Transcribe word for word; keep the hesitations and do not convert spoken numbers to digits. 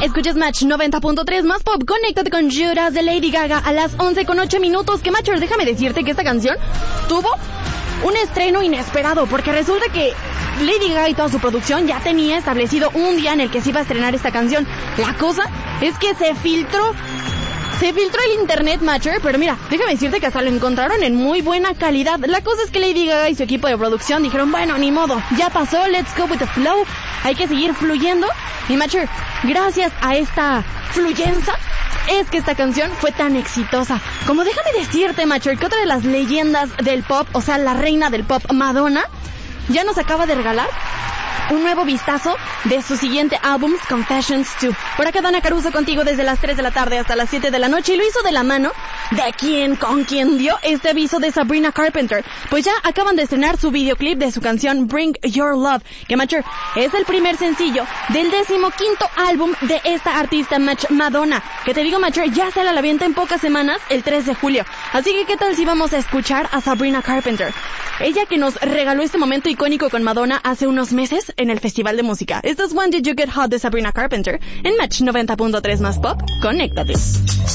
Escuchas Match noventa punto tres más pop. Conéctate con Judas de Lady Gaga a las once con ocho minutos. Que Matcher, déjame decirte que esta canción tuvo un estreno inesperado, porque resulta que Lady Gaga y toda su producción ya tenía establecido un día en el que se iba a estrenar esta canción. La cosa es que se filtró Se filtró el internet, Matcher, pero mira, déjame decirte que hasta lo encontraron en muy buena calidad. La cosa es que Lady Gaga y su equipo de producción dijeron, bueno, ni modo, ya pasó, let's go with the flow, hay que seguir fluyendo. Y Matcher, gracias a esta fluyenza, es que esta canción fue tan exitosa. Como déjame decirte, Matcher, que otra de las leyendas del pop, o sea, la reina del pop, Madonna, ya nos acaba de regalar un nuevo vistazo de su siguiente álbum, Confessions dos. Por acá Dana Caruso contigo desde las tres de la tarde hasta las siete de la noche, y lo hizo de la mano de quien, con quien dio este aviso de Sabrina Carpenter. Pues ya acaban de estrenar su videoclip de su canción Bring Your Love, que Matcher es el primer sencillo del decimoquinto álbum de esta artista, Match Madonna, que te digo, Matcher, ya sale a la venta en pocas semanas, el tres de julio. Así que qué tal si vamos a escuchar a Sabrina Carpenter, ella que nos regaló este momento icónico con Madonna hace unos meses en el Festival de Música. Esto es When Did You Get Hot de Sabrina Carpenter en Match noventa punto tres más pop. Conéctate.